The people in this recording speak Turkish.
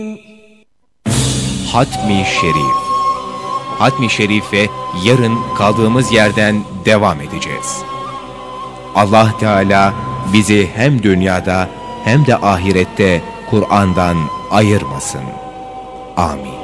Hatmi Şerif. Hatmi Şerif'e yarın kaldığımız yerden devam edeceğiz. Allah Teala bizi hem dünyada hem de ahirette Kur'an'dan ayırmasın. Amin.